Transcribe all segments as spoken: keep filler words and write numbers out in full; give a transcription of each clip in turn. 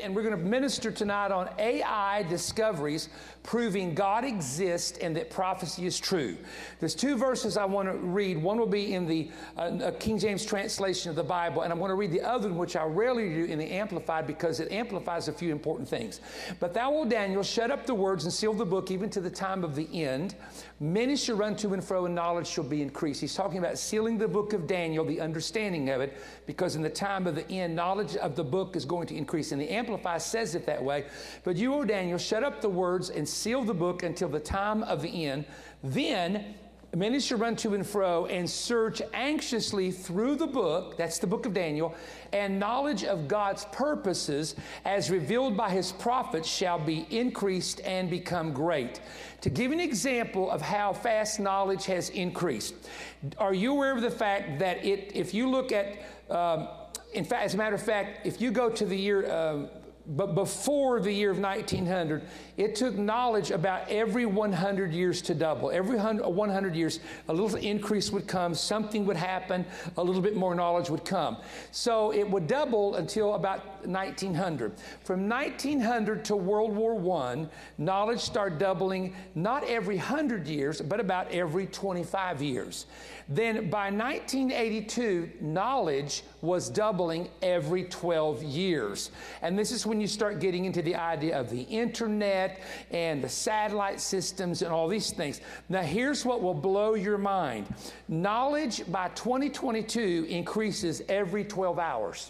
and we're going to minister tonight on A I discoveries proving God exists and that prophecy is true. There's two verses I want to read. One will be in the uh, King James translation of the Bible, and I'm going to read the other one, which I rarely do, in the Amplified, because it amplifies a few important things. But thou, O Daniel, shut up the words and seal the book even to the time of the end. Many shall run to and fro, and knowledge shall be increased. He's talking about sealing the book of Daniel, the understanding of it, because in the time of the end, knowledge of the book is going to increase. And the Amplified says it that way. But you, O Daniel, shut up the words and seal the book until the time of the end. Then many shall run to and fro and search anxiously through the book, that's the book of Daniel, and knowledge of God's purposes as revealed by his prophets shall be increased and become great. To give an example of how fast knowledge has increased, are you aware of the fact that it, if you look at, um, in fact, as a matter of fact, if you go to the year, uh, but before the year of nineteen hundred, it took knowledge about every one hundred years to double. Every one hundred years, a little increase would come, something would happen, a little bit more knowledge would come. So it would double until about nineteen hundred. From nineteen hundred to World War One, knowledge started doubling not every one hundred years, but about every twenty-five years. Then by nineteen eighty-two, knowledge was doubling every twelve years. And this is when you start getting into the idea of the internet and the satellite systems and all these things. Now here's what will blow your mind. Knowledge by twenty twenty-two increases every twelve hours.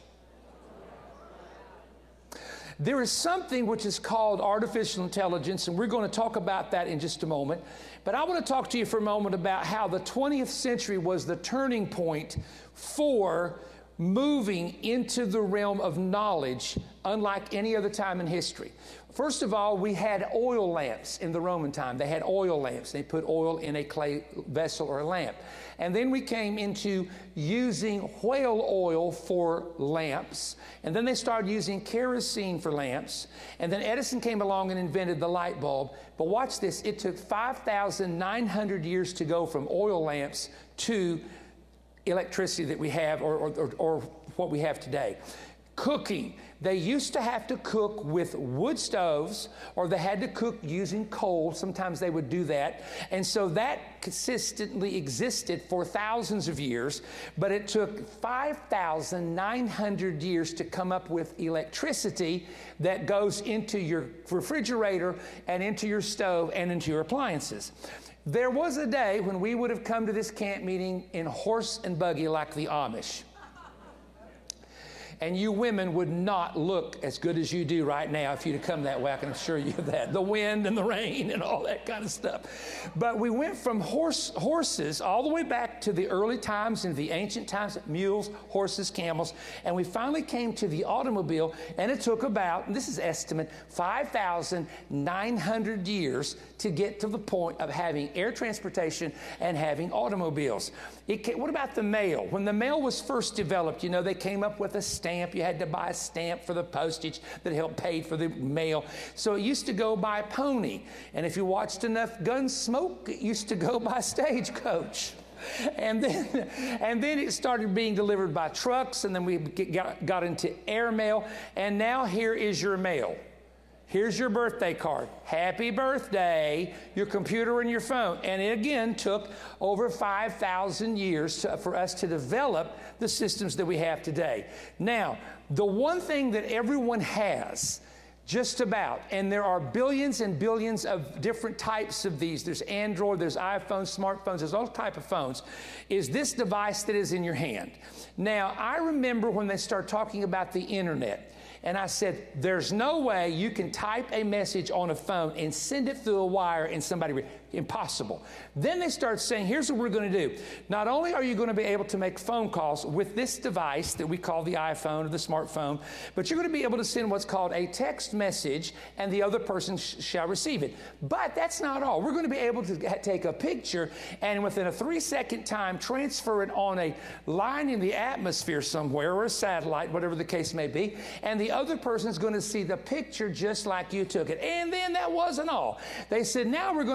There is something which is called artificial intelligence, and we're going to talk about that in just a moment. But I want to talk to you for a moment about how the twentieth century was the turning point for moving into the realm of knowledge unlike any other time in history. First of all, we had oil lamps in the Roman time. They had oil lamps. They put oil in a clay vessel or a lamp. And then we came into using whale oil for lamps. And then they started using kerosene for lamps. And then Edison came along and invented the light bulb. But watch this. It took five thousand nine hundred years to go from oil lamps to electricity that we have, or, or, or, or what we have today. Cooking. They used to have to cook with wood stoves, or they had to cook using coal. Sometimes they would do that. And so that consistently existed for thousands of years, but it took five thousand nine hundred years to come up with electricity that goes into your refrigerator and into your stove and into your appliances. There was a day when we would have come to this camp meeting in horse and buggy like the Amish. And you women would not look as good as you do right now if you'd have come that way. I can assure you of that. The wind and the rain and all that kind of stuff. But we went from horse, horses all the way back to the early times and the ancient times, mules, horses, camels. And we finally came to the automobile, and it took about, and this is estimate, five thousand nine hundred years to get to the point of having air transportation and having automobiles. It came, what about the mail? When the mail was first developed, you know, they came up with a stamp. You had to buy a stamp for the postage that helped pay for the mail. So it used to go by pony. And if you watched enough Gunsmoke, it used to go by stagecoach. And then, and then it started being delivered by trucks, and then we got, got into airmail. And now here is your mail. Here's your birthday card. Happy birthday, your computer and your phone. And it again took over five thousand years to, for us to develop the systems that we have today. Now, the one thing that everyone has, just about, and there are billions and billions of different types of these. There's Android, there's iPhones, smartphones, there's all type of phones, is this device that is in your hand. Now, I remember when they started talking about the internet. And I said, there's no way you can type a message on a phone and send it through a wire and somebody, re- impossible. Then they start saying, here's what we're going to do. Not only are you going to be able to make phone calls with this device that we call the iPhone or the smartphone, but you're going to be able to send what's called a text message, and the other person sh- shall receive it. But that's not all. We're going to be able to ha- take a picture and within a three-second time transfer it on a line in the atmosphere somewhere, or a satellite, whatever the case may be, and the other person's going to see the picture just like you took it. And then that wasn't all. They said, now we're going to have video.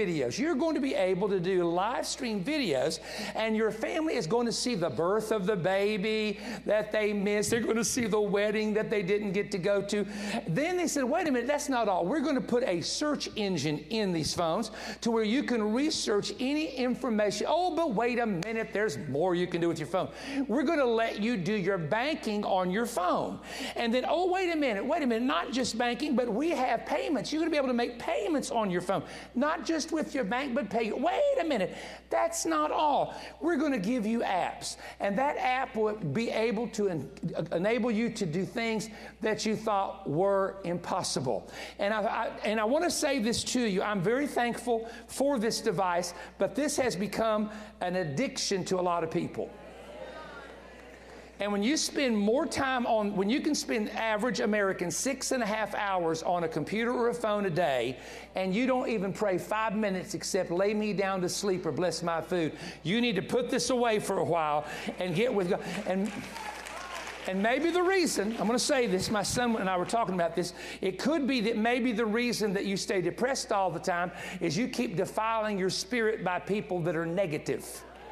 videos. You're going to be able to do live stream videos, and your family is going to see the birth of the baby that they missed. They're going to see the wedding that they didn't get to go to. Then they said, wait a minute, that's not all. We're going to put a search engine in these phones to where you can research any information. Oh, but wait a minute, there's more you can do with your phone. We're going to let you do your banking on your phone. And then, oh, wait a minute, wait a minute, not just banking, but we have payments. You're going to be able to make payments on your phone, not just with your bank, but pay. Wait a minute, that's not all. We're going to give you apps, and that app will be able to en- enable you to do things that you thought were impossible. And I, I and I want to say this to you. I'm very thankful for this device, but this has become an addiction to a lot of people. And when you spend more time on, when you can spend average American six and a half hours on a computer or a phone a day, and you don't even pray five minutes except lay me down to sleep or bless my food, you need to put this away for a while and get with God. And And maybe the reason, I'm going to say this, my son and I were talking about this, it could be that maybe the reason that you stay depressed all the time is you keep defiling your spirit by people that are negative.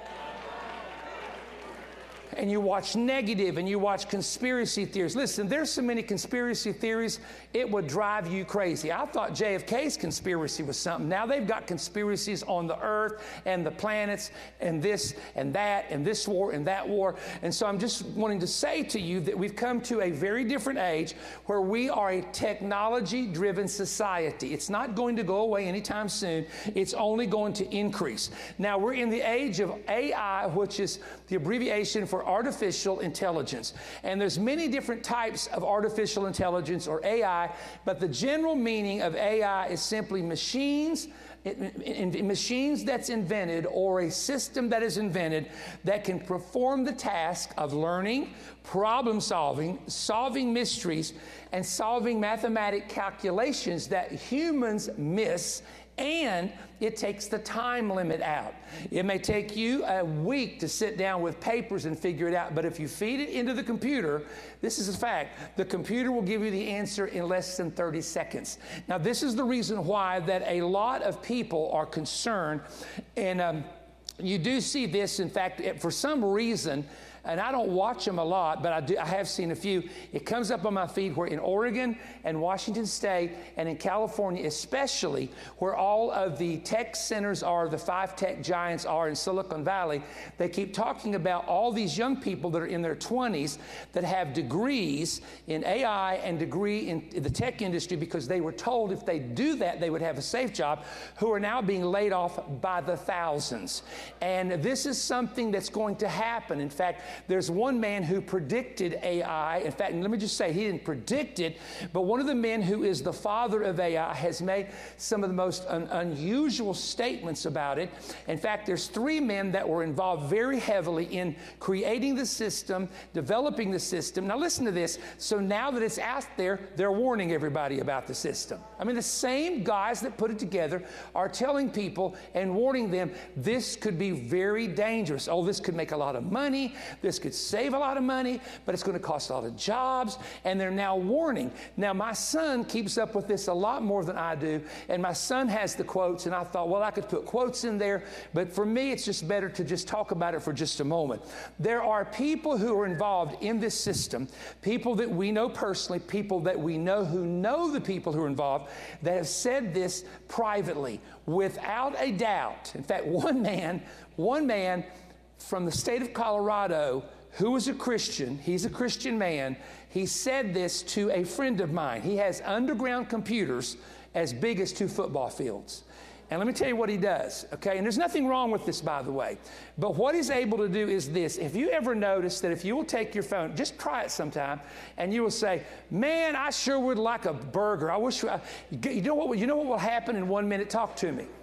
And you watch negative and you watch conspiracy theories. Listen, there's so many conspiracy theories, it would drive you crazy. I thought J F K's conspiracy was something. Now they've got conspiracies on the earth and the planets and this and that and this war and that war. And so I'm just wanting to say to you that we've come to a very different age where we are a technology-driven society. It's not going to go away anytime soon. It's only going to increase. Now we're in the age of A I, which is the abbreviation for artificial intelligence. And there's many different types of artificial intelligence or A I, but the general meaning of A I is simply machines, in, in, machines that's invented or a system that is invented that can perform the task of learning, problem solving, solving mysteries, and solving mathematic calculations that humans miss. And it takes the time limit out. It may take you a week to sit down with papers and figure it out, but if you feed it into the computer, this is a fact, the computer will give you the answer in less than thirty seconds. Now, this is the reason why that a lot of people are concerned, and um, you do see this, in fact, for some reason, and I don't watch them a lot, but I, do, I have seen a few. It comes up on my feed where in Oregon and Washington State and in California especially, where all of the tech centers are, the five tech giants are in Silicon Valley, they keep talking about all these young people that are in their twenties that have degrees in A I and degree in the tech industry because they were told if they do that, they would have a safe job, who are now being laid off by the thousands. And this is something that's going to happen. In fact, there's one man who predicted A I. In fact, let me just say, he didn't predict it, but one of the men who is the father of A I has made some of the most un- unusual statements about it. In fact, there's three men that were involved very heavily in creating the system, developing the system. Now listen to this. So now that it's out there, they're warning everybody about the system. I mean, the same guys that put it together are telling people and warning them, this could be very dangerous. Oh, this could make a lot of money. This could save a lot of money, but it's going to cost a lot of jobs, and they're now warning. Now, my son keeps up with this a lot more than I do, and my son has the quotes, and I thought, well, I could put quotes in there, but for me, it's just better to just talk about it for just a moment. There are people who are involved in this system, people that we know personally, people that we know who know the people who are involved, that have said this privately, without a doubt. In fact, one man, one man, from the state of Colorado, who was a Christian, he's a Christian man, he said this to a friend of mine. He has underground computers as big as two football fields. And let me tell you what he does, okay? And there's nothing wrong with this, by the way. But what he's able to do is this. If you ever notice that if you will take your phone, just try it sometime, and you will say, man, I sure would like a burger. I wish, I, you know what, you know what will happen in one minute? Talk to me.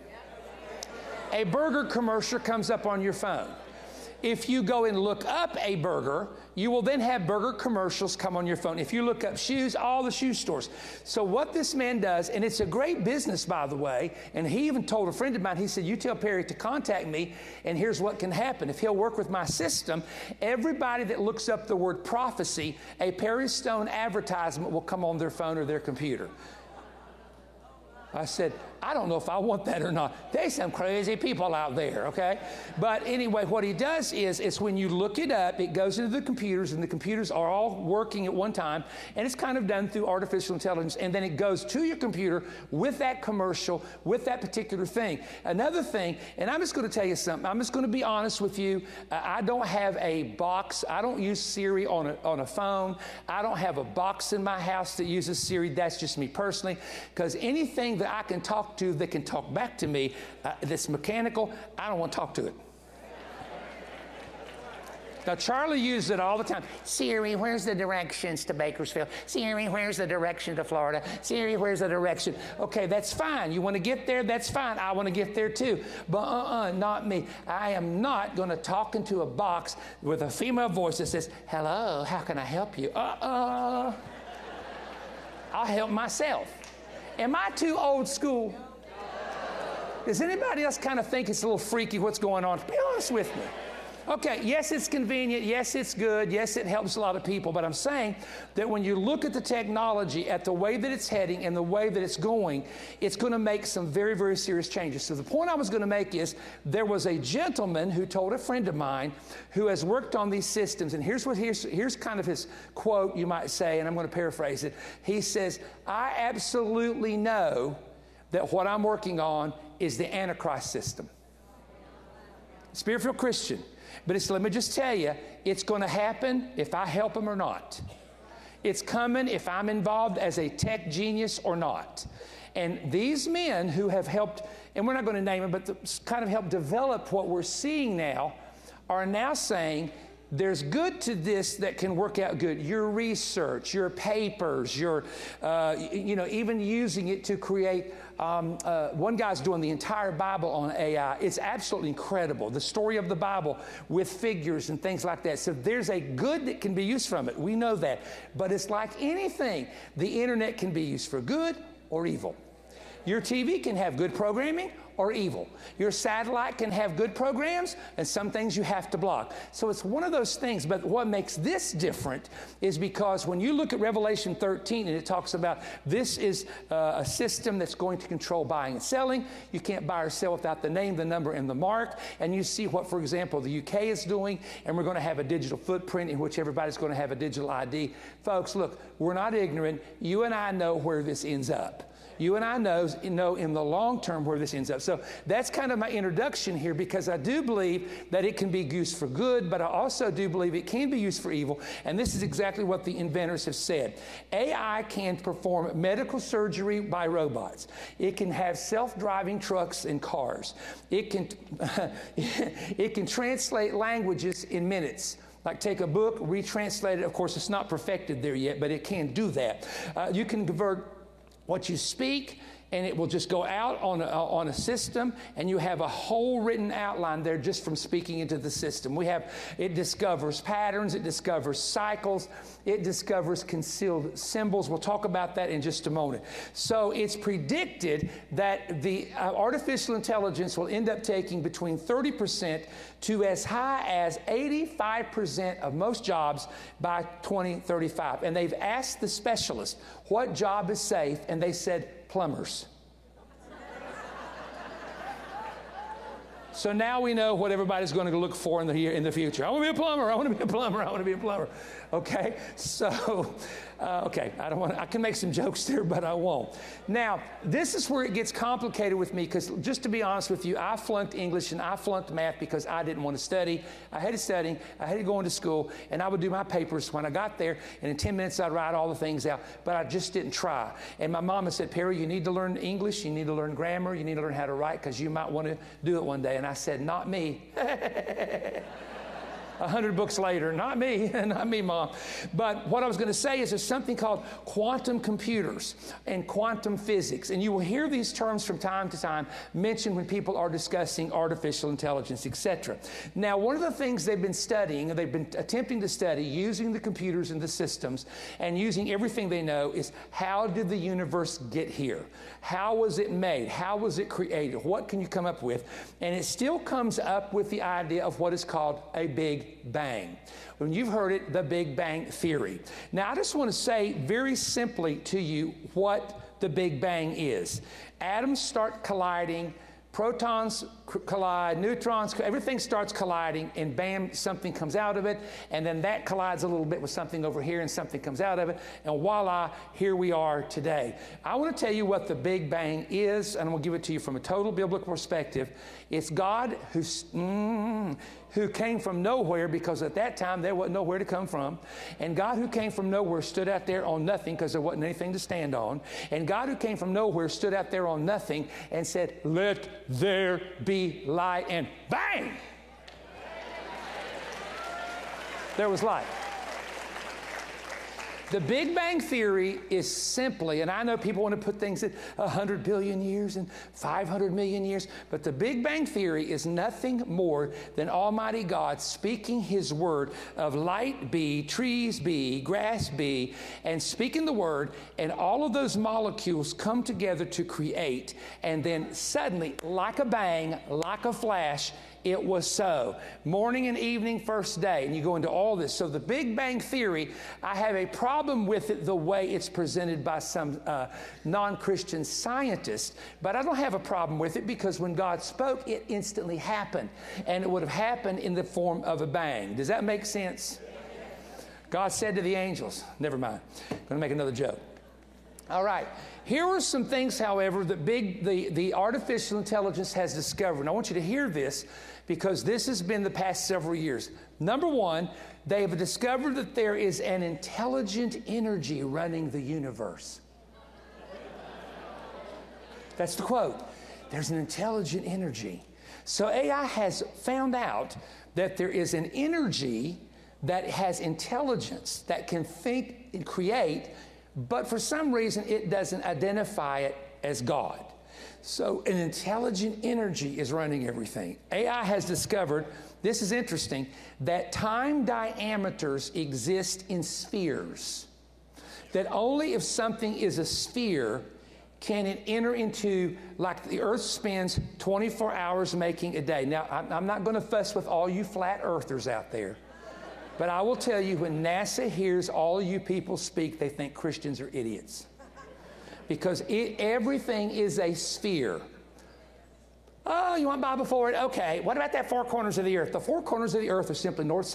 A burger commercial comes up on your phone. If you go and look up a burger, you will then have burger commercials come on your phone. If you look up shoes, all the shoe stores. So what this man does, and it's a great business, by the way, and he even told a friend of mine, he said, you tell Perry to contact me, and here's what can happen. If he'll work with my system, everybody that looks up the word prophecy, a Perry Stone advertisement will come on their phone or their computer. I said, I don't know if I want that or not. There's some crazy people out there, okay? But anyway, what he does is, is when you look it up, it goes into the computers, and the computers are all working at one time, and it's kind of done through artificial intelligence, and then it goes to your computer with that commercial, with that particular thing. Another thing, and I'm just going to tell you something. I'm just going to be honest with you. Uh, I don't have a box. I don't use Siri on a, on a phone. I don't have a box in my house that uses Siri. That's just me personally, because anything that I can talk to that can talk back to me uh, that's mechanical, I don't want to talk to it. Now, Charlie uses it all the time. Siri, where's the directions to Bakersfield? Siri, where's the direction to Florida? Siri, where's the direction? Okay, that's fine. You want to get there? That's fine. I want to get there too. But uh-uh, not me. I am not going to talk into a box with a female voice that says, hello, how can I help you? Uh-uh. I'll help myself. Am I too old school? Does anybody else kind of think it's a little freaky what's going on? Be honest with me. Okay, yes, it's convenient. Yes, it's good. Yes, it helps a lot of people. But I'm saying that when you look at the technology, at the way that it's heading and the way that it's going, it's going to make some very, very serious changes. So the point I was going to make is there was a gentleman who told a friend of mine who has worked on these systems. And here's what here's, here's kind of his quote, you might say, and I'm going to paraphrase it. He says, I absolutely know that what I'm working on is the Antichrist system. Spirit-filled Christian. But it's, let me just tell you, it's going to happen if I help them or not. It's coming if I'm involved as a tech genius or not. And these men who have helped, and we're not going to name them, but the, kind of helped develop what we're seeing now, are now saying, there's good to this that can work out good. Your research, your papers, your, uh, you know, even using it to create, um, uh, one guy's doing the entire Bible on A I. It's absolutely incredible. The story of the Bible with figures and things like that. So there's a good that can be used from it. We know that. But it's like anything. The internet can be used for good or evil. Your T V can have good programming or evil. Your satellite can have good programs, and some things you have to block. So it's one of those things. But what makes this different is because when you look at Revelation thirteen, and it talks about this is uh, a system that's going to control buying and selling. You can't buy or sell without the name, the number, and the mark. And you see what, for example, the U K is doing, and we're going to have a digital footprint in which everybody's going to have a digital I D. Folks, look, we're not ignorant. You and I know where this ends up. You and I know, know in the long term where this ends up. So that's kind of my introduction here, because I do believe that it can be used for good, but I also do believe it can be used for evil. And this is exactly what the inventors have said. A I can perform medical surgery by robots. It can have self-driving trucks and cars. It can, it can translate languages in minutes. Like take a book, retranslate it. Of course, it's not perfected there yet, but it can do that. Uh, you can convert what you speak, and it will just go out on a, on a system, and you have a whole written outline there just from speaking into the system. We have, it discovers patterns, it discovers cycles, it discovers concealed symbols. We'll talk about that in just a moment. So it's predicted that the uh, artificial intelligence will end up taking between thirty percent to as high as eighty-five percent of most jobs by twenty thirty-five. And they've asked the specialists, what job is safe? And they said, plumbers. So now we know what everybody's going to look for in the in the future. I want to be a plumber. I want to be a plumber. I want to be a plumber. Okay. So, uh, okay. I don't want. I can make some jokes there, but I won't. Now, this is where it gets complicated with me, because just to be honest with you, I flunked English and I flunked math because I didn't want to study. I hated studying. I hated going to school, and I would do my papers when I got there, and in ten minutes I'd write all the things out. But I just didn't try. And my mama said, Perry, you need to learn English. You need to learn grammar. You need to learn how to write, because you might want to do it one day. And I said, not me. A hundred books later, not me, not me, Mom. But what I was going to say is there's something called quantum computers and quantum physics. And you will hear these terms from time to time mentioned when people are discussing artificial intelligence, et cetera. Now, one of the things they've been studying, they've been attempting to study using the computers and the systems and using everything they know, is how did the universe get here? How was it made? How was it created? What can you come up with? And it still comes up with the idea of what is called a big bang. When you've heard it, the Big Bang Theory. Now, I just want to say very simply to you what the Big Bang is. Atoms start colliding, protons collide, neutrons, everything starts colliding, and bam, something comes out of it, and then that collides a little bit with something over here, and something comes out of it, and voila, here we are today. I want to tell you what the Big Bang is, and I'm going to give it to you from a total biblical perspective. It's God who's, mm, who came from nowhere, because at that time there wasn't nowhere to come from. And God who came from nowhere stood out there on nothing, because there wasn't anything to stand on. And God who came from nowhere stood out there on nothing and said, "Let there be light," and bang! There was light. The Big Bang Theory is simply, and I know people want to put things at one hundred billion years and five hundred million years, but the Big Bang Theory is nothing more than Almighty God speaking His word of light be, trees be, grass be, and speaking the word, and all of those molecules come together to create, and then suddenly, like a bang, like a flash, it was so. Morning and evening, first day. And you go into all this. So the Big Bang Theory, I have a problem with it the way it's presented by some uh, non-Christian scientists. But I don't have a problem with it, because when God spoke, it instantly happened. And it would have happened in the form of a bang. Does that make sense? God said to the angels, never mind. I'm going to make another joke. All right. Here are some things, however, that big the, the artificial intelligence has discovered. And I want you to hear this, because this has been the past several years. Number one, they have discovered that there is an intelligent energy running the universe. That's the quote. There's an intelligent energy. So A I has found out that there is an energy that has intelligence, that can think and create, but for some reason it doesn't identify it as God. So an intelligent energy is running everything. A I has discovered, this is interesting, that time diameters exist in spheres. That only if something is a sphere can it enter into, like the earth spends twenty-four hours making a day. Now, I'm not going to fuss with all you flat earthers out there. But I will tell you, when NASA hears all you people speak, they think Christians are idiots. Because it, everything is a sphere. Oh, you want Bible for it? Okay. What about that four corners of the earth? The four corners of the earth are simply north,